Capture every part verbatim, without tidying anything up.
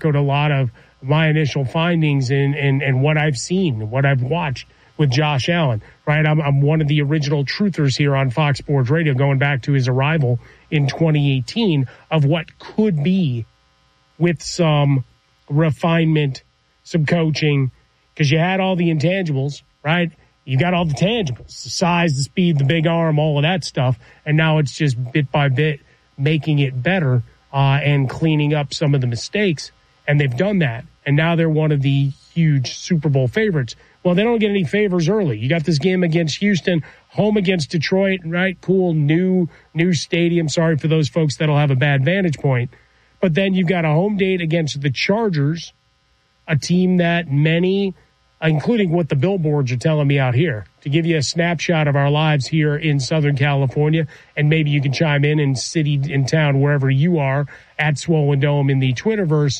echoed a lot of my initial findings and, and, and what I've seen, what I've watched with Josh Allen, right? I'm, I'm one of the original truthers here on Fox Sports Radio going back to his arrival in twenty eighteen of what could be with some refinement, some coaching, because you had all the intangibles, right? You got all the tangibles, the size, the speed, the big arm, all of that stuff, and now it's just bit by bit making it better uh, and cleaning up some of the mistakes, and they've done that, and now they're one of the huge Super Bowl favorites. Well, they don't get any favors early. You got this game against Houston, home against Detroit, right? Cool, new new stadium. Sorry for those folks that'll have a bad vantage point. But then you've got a home date against the Chargers, a team that many, including what the billboards are telling me out here, to give you a snapshot of our lives here in Southern California, and maybe you can chime in in city, in town, wherever you are, at Swollen Dome in the Twitterverse.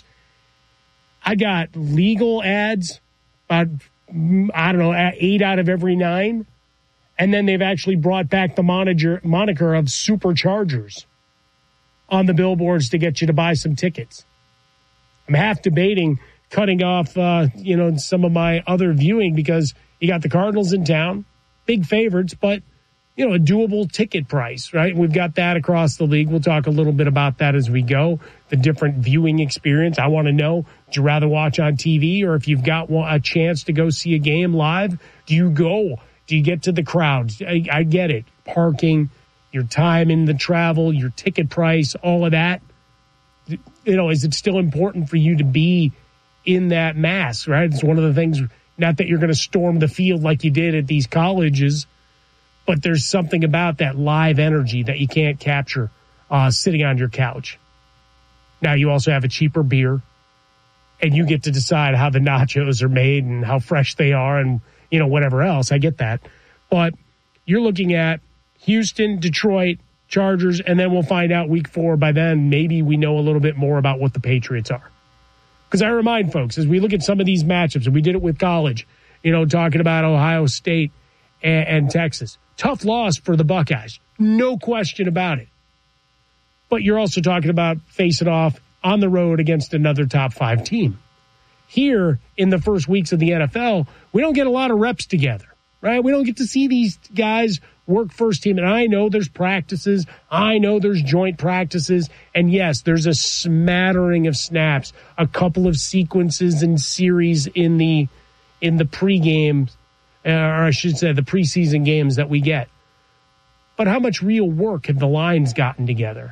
I got legal ads, about, I don't know, eight out of every nine. And then they've actually brought back the moniker, moniker of Superchargers on the billboards to get you to buy some tickets. I'm half debating cutting off, uh, you know, some of my other viewing because you got the Cardinals in town, big favorites, but, you know, a doable ticket price, right? We've got that across the league. We'll talk a little bit about that as we go, the different viewing experience. I want to know, would you rather watch on T V, or if you've got a chance to go see a game live, do you go? Do you get to the crowds? I, I get it. Parking, your time in the travel, your ticket price, all of that. You know, is it still important for you to be in that mass, right? It's one of the things, not that you're going to storm the field like you did at these colleges, but there's something about that live energy that you can't capture uh, sitting on your couch. Now, you also have a cheaper beer, and you get to decide how the nachos are made and how fresh they are and, you know, whatever else. I get that. But you're looking at Houston, Detroit, Chargers, and then we'll find out week four. By then, maybe we know a little bit more about what the Patriots are. Because I remind folks, as we look at some of these matchups, and we did it with college, you know, talking about Ohio State and, and Texas. Tough loss for the Buckeyes. No question about it. But you're also talking about facing off on the road against another top five team. Here, in the first weeks of the N F L, we don't get a lot of reps together, right? We don't get to see these guys work first team. And I know there's practices. I know there's joint practices. And yes, there's a smattering of snaps, a couple of sequences and series in the in the pregame, or I should say the preseason games that we get. But how much real work have the Lions gotten together?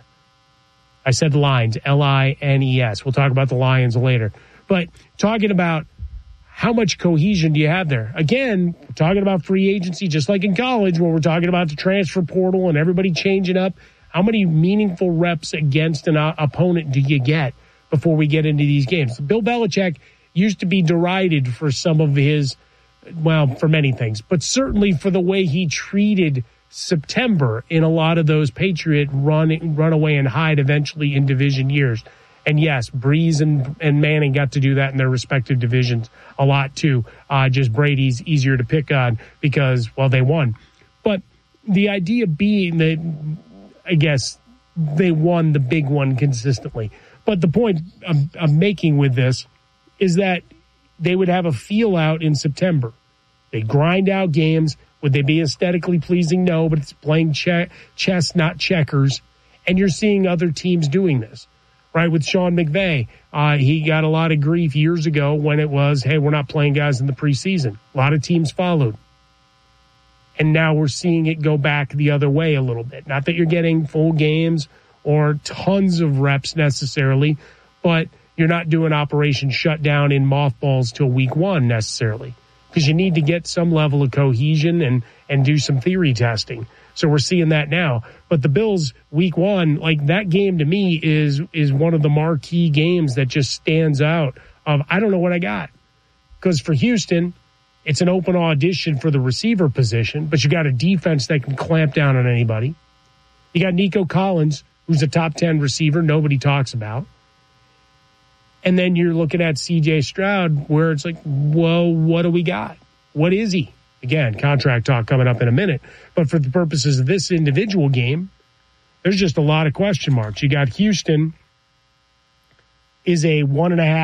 I said Lions, L I N E S. We'll talk about the Lions later. But talking about how much cohesion do you have there? Again, we're talking about free agency, just like in college when we're talking about the transfer portal and everybody changing up. How many meaningful reps against an uh, opponent do you get before we get into these games? Bill Belichick used to be derided for some of his, well, for many things, but certainly for the way he treated September in a lot of those Patriot run, run away and hide eventually in division years. And yes, Breeze and, and Manning got to do that in their respective divisions a lot too. Uh, just Brady's easier to pick on because, well, they won. But the idea being that, I guess, they won the big one consistently. But the point I'm, I'm making with this is that they would have a feel out in September. They grind out games. Would they be aesthetically pleasing? No, but it's playing che- chess, not checkers. And you're seeing other teams doing this. Right, with Sean McVay, uh, he got a lot of grief years ago when it was, hey, we're not playing guys in the preseason. A lot of teams followed. And now we're seeing it go back the other way a little bit. Not that you're getting full games or tons of reps necessarily, but you're not doing Operation Shutdown in mothballs till week one necessarily, because you need to get some level of cohesion and, and do some theory testing. So we're seeing that now. But the Bills, week one, like that game to me is is one of the marquee games that just stands out of, I don't know what I got. Because for Houston, it's an open audition for the receiver position, but you got a defense that can clamp down on anybody. You got Nico Collins, who's a top ten receiver nobody talks about. And then you're looking at C J Stroud, where it's like, well, what do we got? What is he? Again, contract talk coming up in a minute. But for the purposes of this individual game, there's just a lot of question marks. You got Houston is a one and a half